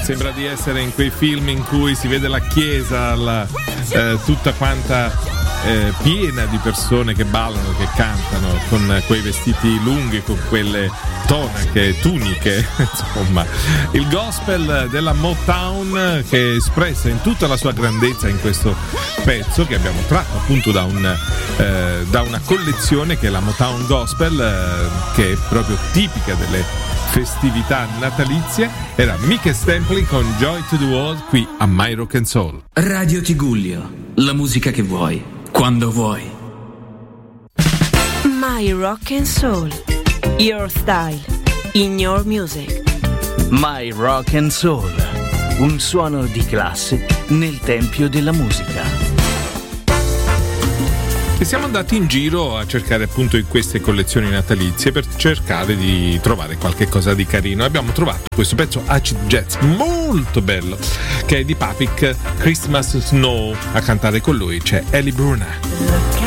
Sembra di essere in quei film in cui si vede la chiesa, tutta quanta piena di persone che ballano, che cantano, con quei vestiti lunghi, con quelle tonache, tuniche, insomma, il gospel della Motown che è espressa in tutta la sua grandezza in questo pezzo che abbiamo tratto appunto da una collezione che è la Motown Gospel, che è proprio tipica delle festività natalizie. Era Mickey Stempley con Joy to the World qui a My Rock and Soul. Radio Tigullio, la musica che vuoi, quando vuoi. My Rock and Soul, your style, in your music. My Rock and Soul, un suono di classe nel tempio della musica. E siamo andati in giro a cercare appunto in queste collezioni natalizie per cercare di trovare qualche cosa di carino. Abbiamo trovato questo pezzo Acid Jazz molto bello che è di Papik, Christmas Snow. A cantare con lui c'è Ellie Bruna.